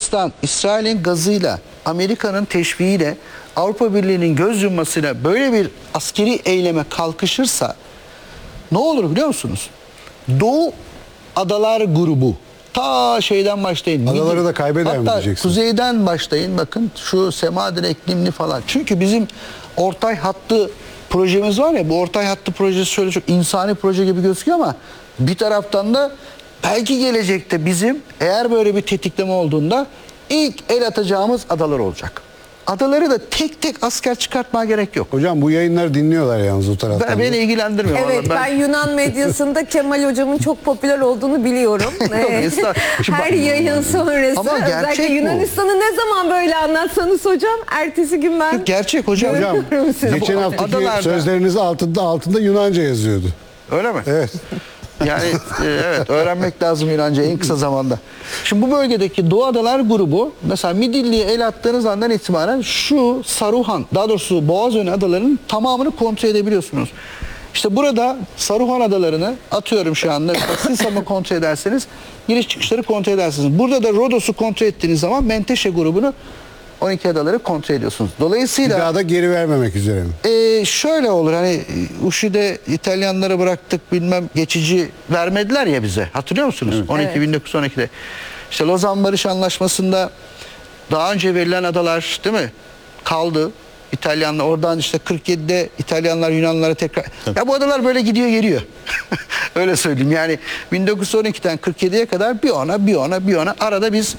Yunanistan, İsrail'in gazıyla, Amerika'nın teşviğiyle, Avrupa Birliği'nin göz yummasıyla böyle bir askeri eyleme kalkışırsa ne olur biliyor musunuz? Doğu Adalar Grubu, ta şeyden başlayın. Adaları da kaybeder mi hatta diyeceksin? kuzeyden başlayın, bakın şu Semadir iklimli falan. Çünkü bizim ortay hattı projemiz var ya, bu ortay hattı projesi şöyle çok insani proje gibi gözüküyor ama bir taraftan da belki gelecekte bizim eğer böyle bir tetikleme olduğunda ilk el atacağımız adalar olacak. Adaları da tek tek asker çıkartmaya gerek yok. Hocam bu yayınları dinliyorlar yalnız o taraftan. Beni ilgilendirmiyor. Evet, vallahi. ben Yunan medyasında Kemal hocamın çok popüler olduğunu biliyorum. Her yayın sonrası Ama gerçek özellikle bu. Yunanistan'ı ne zaman böyle anlatsanız hocam ertesi gün ben Gerçek hocam. Hocam geçen Bu haftaki adalarda- sözleriniz altında Yunanca yazıyordu. Öyle mi? Evet. Yani evet, öğrenmek lazım Yunanca en kısa zamanda. Şimdi bu bölgedeki Doğu Adalar grubu mesela Midilli'ye el attığınız andan itibaren şu Saruhan, daha doğrusu Boğazönü adalarının tamamını kontrol edebiliyorsunuz. İşte burada Saruhan adalarını atıyorum şu anda. Sisam'ı kontrol ederseniz giriş çıkışları kontrol edersiniz. Burada da Rodos'u kontrol ettiğiniz zaman Menteşe grubunu 12 adaları kontrol ediyorsunuz. Bir Dolayısıyla daha da geri vermemek üzere mi? şöyle olur, hani Uşi'de İtalyanlara bıraktık bilmem geçici vermediler ya bize, hatırlıyor musunuz? 1912'de. İşte Lozan Barış Anlaşması'nda daha önce verilen adalar değil mi kaldı. İtalyanlar oradan işte 47'de İtalyanlar Yunanlılara tekrar... Ya bu adalar böyle gidiyor geliyor. Öyle söyleyeyim yani 1912'den 47'ye kadar bir ona arada biz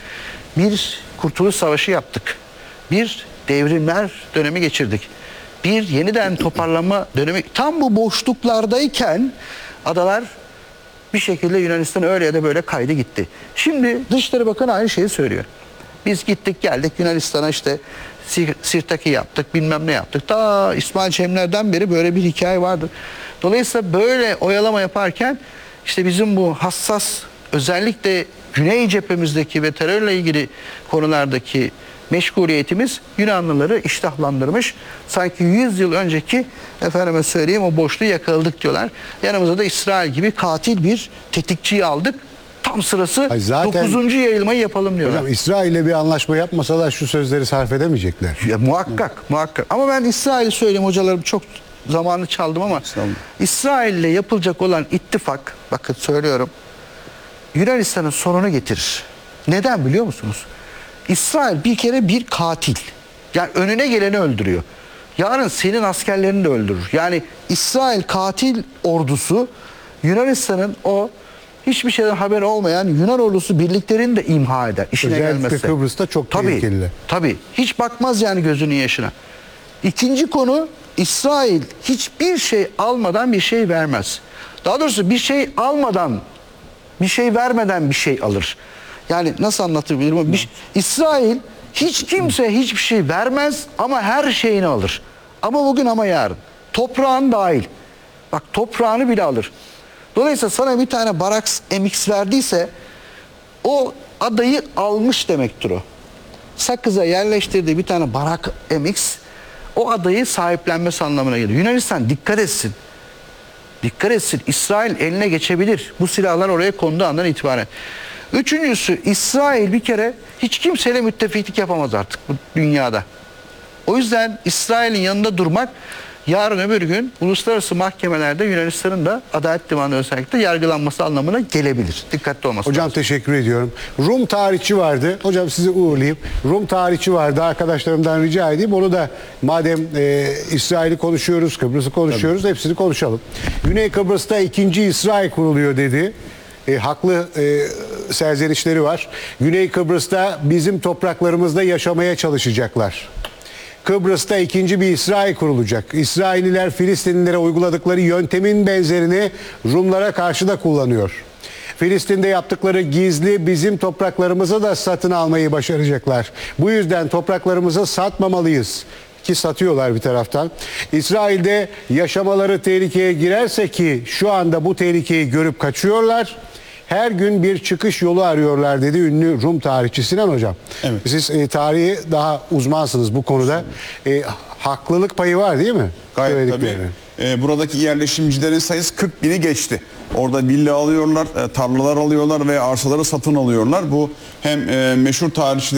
bir Kurtuluş Savaşı yaptık. Bir devrimler dönemi geçirdik. Bir yeniden toparlama dönemi. Tam bu boşluklardayken adalar bir şekilde Yunanistan öyle ya da böyle kaydı gitti. Şimdi Dışişleri Bakanı aynı şeyi söylüyor. Biz gittik geldik Yunanistan'a işte Sirtaki yaptık bilmem ne yaptık. Ta İsmail Cemler'den beri böyle bir hikaye vardır. Dolayısıyla böyle oyalama yaparken işte bizim bu hassas özellikle Güney cephemizdeki ve terörle ilgili konulardaki meşguliyetimiz Yunanlıları iştahlandırmış. Sanki 100 yıl önceki efendime söyleyeyim o boşluğu yakaladık diyorlar. Yanımıza da İsrail gibi katil bir tetikçiyi aldık. Tam sırası Ay zaten, 9. yayılmayı yapalım diyorlar. Hocam İsrail'le bir anlaşma yapmasalar şu sözleri sarf edemeyecekler. Ya, muhakkak. Ama ben İsrail'i söyleyeyim, hocalarım çok zamanını çaldım ama İsrail'le yapılacak olan ittifak, bakın söylüyorum, Yunanistan'ın sonunu getirir. Neden biliyor musunuz? İsrail bir kere bir katil. Yani önüne geleni öldürüyor. Yarın senin askerlerini de öldürür. Yani İsrail katil ordusu Yunanistan'ın o hiçbir şeyden haber olmayan Yunan ordusu birliklerini de imha eder. İşine Özellikle gelmezse. Kıbrıs'ta çok tehlikeliler. Tabii. Hiç bakmaz yani gözünün yaşına. İkinci konu, İsrail hiçbir şey almadan bir şey vermez. Daha doğrusu bir şey almadan, bir şey vermeden bir şey alır. Yani nasıl anlatabilirim? İsrail hiç kimse hiçbir şey vermez ama her şeyini alır. Ama bugün ama yarın. Toprağın dahil. Bak toprağını bile alır. Dolayısıyla sana bir tane Baraks MX verdiyse o adayı almış demektir o. Sakız'a yerleştirdiği bir tane Barak MX o adayı sahiplenmesi anlamına geliyor. Yunanistan dikkat etsin. Dikkat etsin. İsrail eline geçebilir. Bu silahlar oraya konduğu andan itibaren. Üçüncüsü, İsrail bir kere hiç kimseyle müttefiklik yapamaz artık bu dünyada. O yüzden İsrail'in yanında durmak yarın öbür gün uluslararası mahkemelerde Yunanistan'ın da Adalet Divanı özellikle yargılanması anlamına gelebilir. Dikkatli olması Hocam lazım. teşekkür ediyorum. Rum tarihçi vardı. Hocam sizi uğurlayayım. Rum tarihçi vardı. Arkadaşlarımdan rica edeyim. Onu da madem İsrail'i konuşuyoruz, Kıbrıs'ı konuşuyoruz, hepsini konuşalım. Güney Kıbrıs'ta 2. İsrail kuruluyor dedi. Haklı serzenişleri var. Güney Kıbrıs'ta bizim topraklarımızda yaşamaya çalışacaklar. Kıbrıs'ta 2. bir İsrail kurulacak. İsrailliler Filistinlilere uyguladıkları yöntemin benzerini Rumlara karşı da kullanıyor. Filistin'de yaptıkları gizli bizim topraklarımızı da satın almayı başaracaklar. Bu yüzden topraklarımızı satmamalıyız. Ki satıyorlar bir taraftan. İsrail'de yaşamaları tehlikeye girerse ki şu anda bu tehlikeyi görüp kaçıyorlar. Her gün bir çıkış yolu arıyorlar dedi ünlü Rum tarihçi Sinan Hocam. Evet. Siz tarihi daha uzmansınız bu konuda. Haklılık payı var değil mi? Gayet tabii. Buradaki yerleşimcilerin sayısı 40 bini geçti. Orada villa alıyorlar, tarlalar alıyorlar ve arsaları satın alıyorlar. Bu hem meşhur tarihçiler